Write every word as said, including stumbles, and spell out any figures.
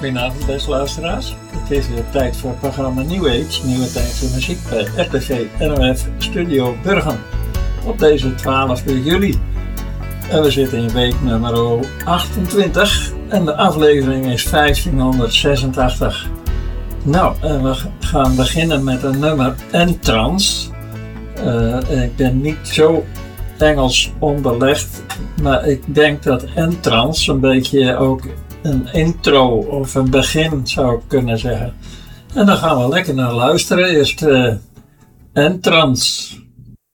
Goedenavond beste luisteraars. Het is weer tijd voor het programma New Age, Nieuwe Tijd voor Muziek bij R T V N O F Studio Burgum. Op deze twaalfde juli. En we zitten in week nummer achtentwintig en de aflevering is vijftienhonderdzesentachtig. Nou, en we gaan beginnen met een nummer Entrance. Uh, ik ben niet zo Engels onderlegd, maar ik denk dat Entrance een beetje ook een intro of een begin zou ik kunnen zeggen. En dan gaan we lekker naar luisteren. Eerst uh, Entrance.